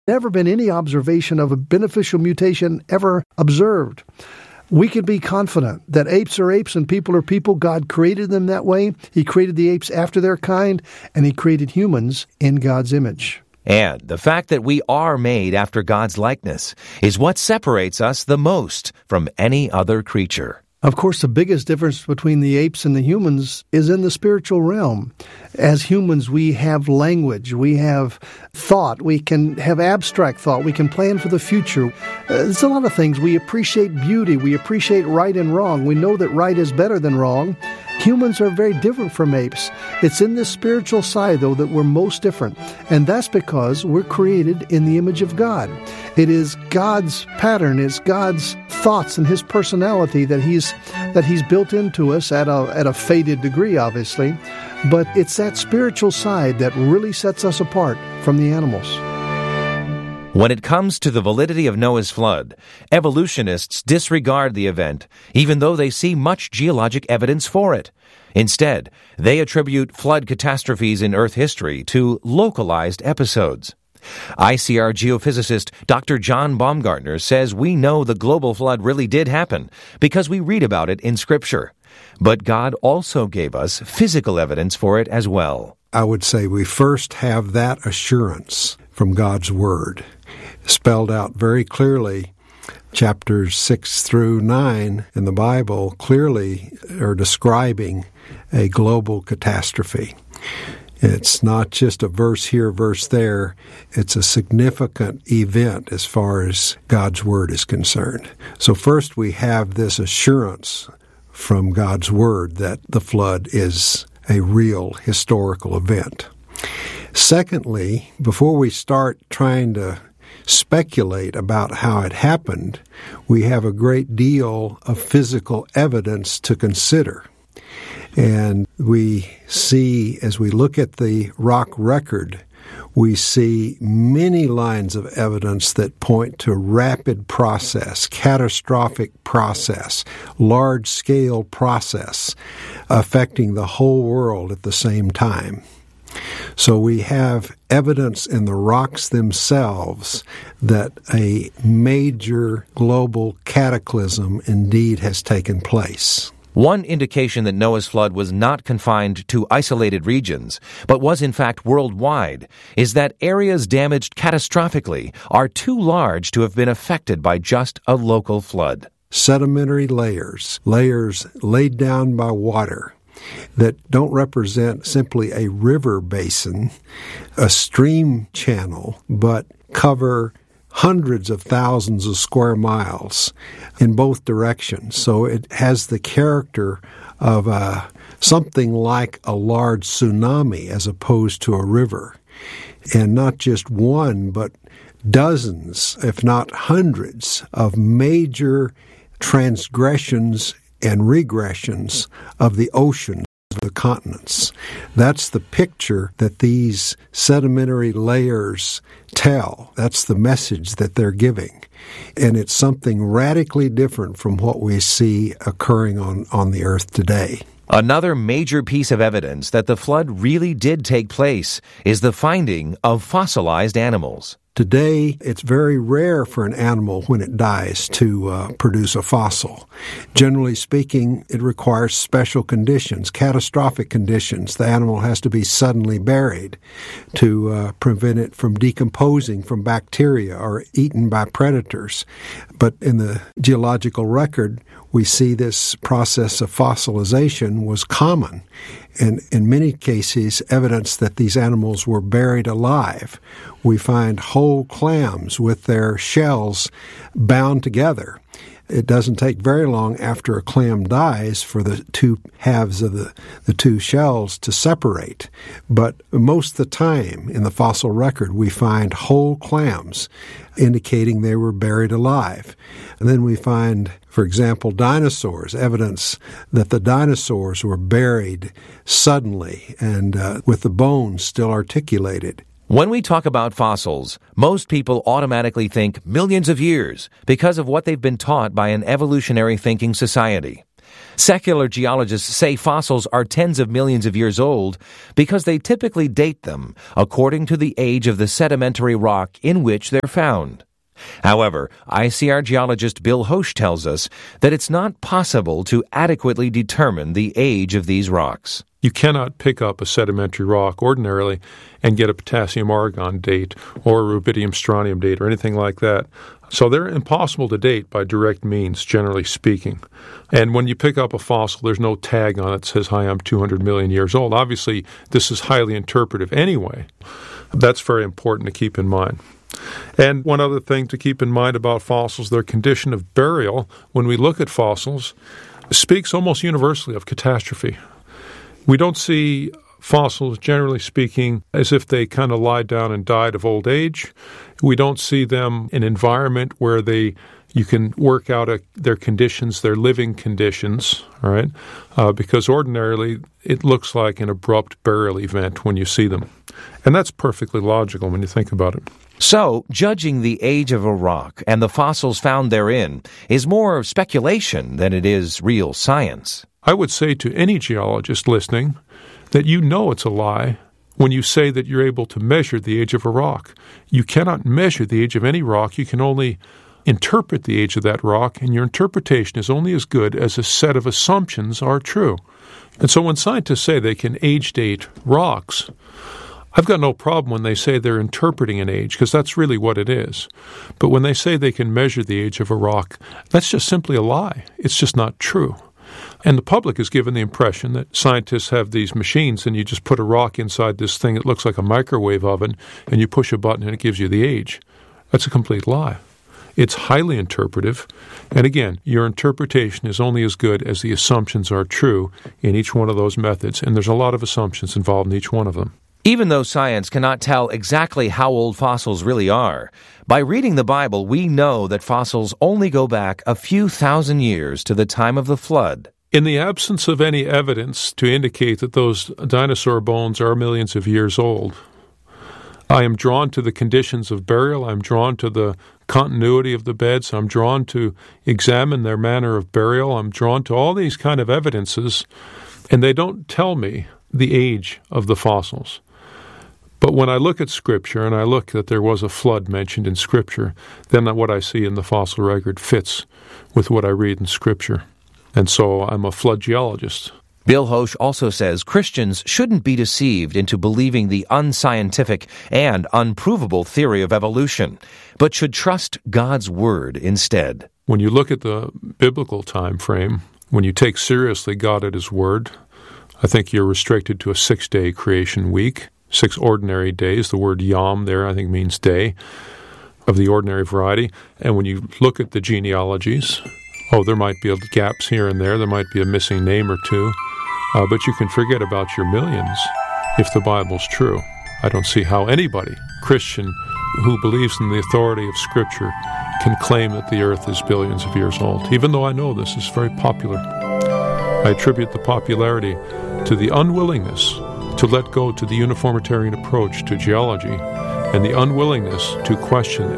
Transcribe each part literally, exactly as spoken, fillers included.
never been any observation of a beneficial mutation ever observed. We can be confident that apes are apes and people are people. God created them that way. He created the apes after their kind, and He created humans in God's image. And the fact that we are made after God's likeness is what separates us the most from any other creature. Of course, the biggest difference between the apes and the humans is in the spiritual realm. As humans, we have language, we have thought, we can have abstract thought, we can plan for the future. Uh, there's a lot of things. We appreciate beauty, we appreciate right and wrong. We know that right is better than wrong. Humans are very different from apes. It's in this spiritual side, though, that we're most different. And that's because we're created in the image of God. It is God's pattern, it's God's thoughts and His personality that He's that He's built into us at a at a faded degree, obviously. But it's that spiritual side that really sets us apart from the animals. When it comes to the validity of Noah's flood, evolutionists disregard the event, even though they see much geologic evidence for it. Instead, they attribute flood catastrophes in Earth history to localized episodes. I C R geophysicist Doctor John Baumgartner says we know the global flood really did happen because we read about it in Scripture. But God also gave us physical evidence for it as well. I would say we first have that assurance from God's Word, spelled out very clearly. Chapters six through nine in the Bible clearly are describing a global catastrophe. It's not just a verse here, verse there. It's a significant event as far as God's Word is concerned. So first we have this assurance from God's Word that the flood is a real historical event. Secondly, before we start trying to speculate about how it happened, we have a great deal of physical evidence to consider. And we see, as we look at the rock record, we see many lines of evidence that point to rapid process, catastrophic process, large-scale process affecting the whole world at the same time. So we have evidence in the rocks themselves that a major global cataclysm indeed has taken place. One indication that Noah's flood was not confined to isolated regions, but was in fact worldwide, is that areas damaged catastrophically are too large to have been affected by just a local flood. Sedimentary layers, layers laid down by water, that don't represent simply a river basin, a stream channel, but cover hundreds of thousands of square miles in both directions. So it has the character of a, something like a large tsunami as opposed to a river. And not just one, but dozens, if not hundreds, of major transgressions and regressions of the oceans, the continents. That's the picture that these sedimentary layers tell. That's the message that they're giving. And it's something radically different from what we see occurring on, on the earth today. Another major piece of evidence that the flood really did take place is the finding of fossilized animals. Today, it's very rare for an animal when it dies to uh, produce a fossil. Generally speaking, it requires special conditions, catastrophic conditions. The animal has to be suddenly buried to uh, prevent it from decomposing from bacteria or eaten by predators. But in the geological record, we see this process of fossilization was common, and in many cases evidence that these animals were buried alive. We find whole clams with their shells bound together. It doesn't take very long after a clam dies for the two halves of the, the two shells to separate. But most of the time in the fossil record, we find whole clams indicating they were buried alive. And then we find, for example, dinosaurs, evidence that the dinosaurs were buried suddenly and uh, with the bones still articulated. When we talk about fossils, most people automatically think millions of years because of what they've been taught by an evolutionary thinking society. Secular geologists say fossils are tens of millions of years old because they typically date them according to the age of the sedimentary rock in which they're found. However, I C R geologist Bill Hosch tells us that it's not possible to adequately determine the age of these rocks. You cannot pick up a sedimentary rock ordinarily and get a potassium-argon date or a rubidium-strontium date or anything like that. So they're impossible to date by direct means, generally speaking. And when you pick up a fossil, there's no tag on it that says, hi, I'm two hundred million years old. Obviously, this is highly interpretive anyway. That's very important to keep in mind. And one other thing to keep in mind about fossils, their condition of burial, when we look at fossils, speaks almost universally of catastrophe. We don't see fossils, generally speaking, as if they kind of lied down and died of old age. We don't see them in an environment where they you can work out a, their conditions, their living conditions, all right? Uh, because ordinarily it looks like an abrupt burial event when you see them. And that's perfectly logical when you think about it. So, judging the age of a rock and the fossils found therein is more speculation than it is real science. I would say to any geologist listening that you know it's a lie when you say that you're able to measure the age of a rock. You cannot measure the age of any rock. You can only interpret the age of that rock, and your interpretation is only as good as a set of assumptions are true. And so when scientists say they can age date rocks, I've got no problem when they say they're interpreting an age, because that's really what it is. But when they say they can measure the age of a rock, that's just simply a lie. It's just not true. And the public is given the impression that scientists have these machines and you just put a rock inside this thing that looks like a microwave oven and you push a button and it gives you the age. That's a complete lie. It's highly interpretive. And again, your interpretation is only as good as the assumptions are true in each one of those methods. And there's a lot of assumptions involved in each one of them. Even though science cannot tell exactly how old fossils really are, by reading the Bible, we know that fossils only go back a few thousand years to the time of the flood. In the absence of any evidence to indicate that those dinosaur bones are millions of years old, I am drawn to the conditions of burial. I'm drawn to the continuity of the beds. I'm drawn to examine their manner of burial. I'm drawn to all these kind of evidences, and they don't tell me the age of the fossils. But when I look at Scripture and I look that there was a flood mentioned in Scripture, then what I see in the fossil record fits with what I read in Scripture. And so I'm a flood geologist. Bill Hosch also says Christians shouldn't be deceived into believing the unscientific and unprovable theory of evolution, but should trust God's Word instead. When you look at the biblical time frame, when you take seriously God at His Word, I think you're restricted to a six-day creation week, six ordinary days. The word yom there, I think, means day, of the ordinary variety. And when you look at the genealogies, oh, there might be gaps here and there. There might be a missing name or two. Uh, but you can forget about your millions if the Bible's true. I don't see how anybody, Christian, who believes in the authority of Scripture, can claim that the earth is billions of years old, even though I know this is very popular. I attribute the popularity to the unwillingness to let go to the uniformitarian approach to geology and the unwillingness to question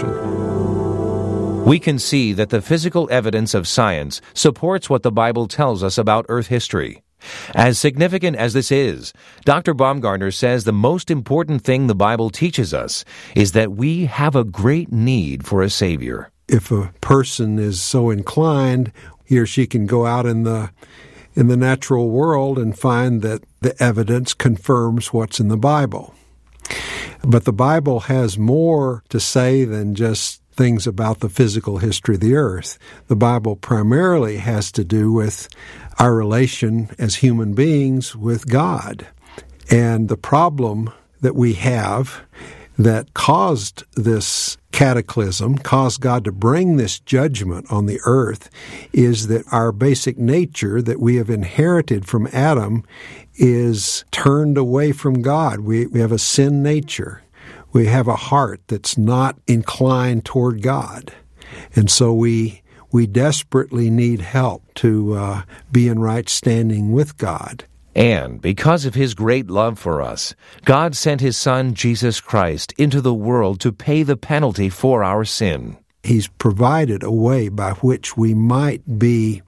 evolution. We can see that the physical evidence of science supports what the Bible tells us about Earth history. As significant as this is, Doctor Baumgartner says the most important thing the Bible teaches us is that we have a great need for a Savior. If a person is so inclined, he or she can go out in the in the natural world and find that the evidence confirms what's in the Bible. But the Bible has more to say than just things about the physical history of the earth. The Bible primarily has to do with our relation as human beings with God. And the problem that we have that caused this cataclysm, caused God to bring this judgment on the earth, is that our basic nature that we have inherited from Adam is turned away from God. We, we have a sin nature. We have a heart that's not inclined toward God. And so we we desperately need help to uh, be in right standing with God. And because of His great love for us, God sent His Son, Jesus Christ, into the world to pay the penalty for our sin. He's provided a way by which we might be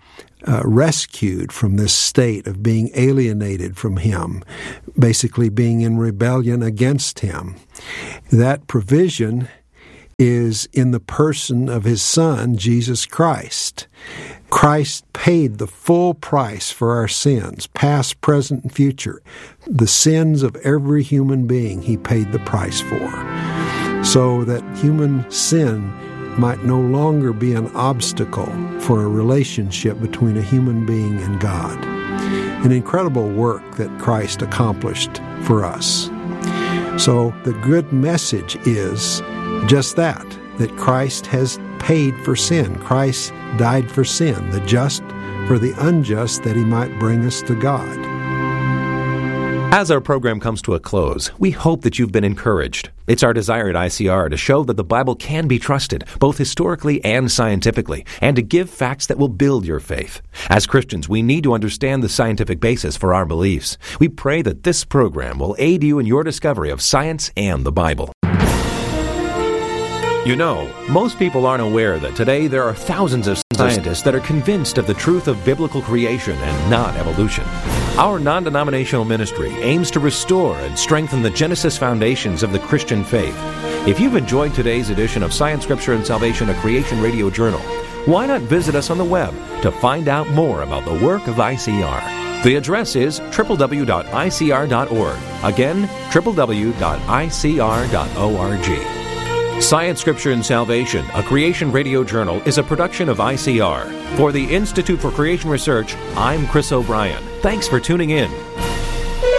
uh, rescued from this state of being alienated from Him, basically being in rebellion against Him. That provision is in the person of His Son, Jesus Christ. Christ paid the full price for our sins, past, present, and future. The sins of every human being He paid the price for, so that human sin might no longer be an obstacle for a relationship between a human being and God. An incredible work that Christ accomplished for us. So the good message is just that, that Christ has paid for sin. Christ died for sin, the just for the unjust, that He might bring us to God. As our program comes to a close, we hope that you've been encouraged. It's our desire at I C R to show that the Bible can be trusted, both historically and scientifically, and to give facts that will build your faith. As Christians, we need to understand the scientific basis for our beliefs. We pray that this program will aid you in your discovery of science and the Bible. You know, most people aren't aware that today there are thousands of scientists that are convinced of the truth of biblical creation and not evolution. Our non-denominational ministry aims to restore and strengthen the Genesis foundations of the Christian faith. If you've enjoyed today's edition of Science, Scripture, and Salvation, a Creation Radio Journal, why not visit us on the web to find out more about the work of I C R? The address is w w w dot i c r dot org. Again, w w w dot i c r dot org. Science, Scripture, and Salvation, a Creation Radio Journal, is a production of I C R. For the Institute for Creation Research, I'm Chris O'Brien. Thanks for tuning in.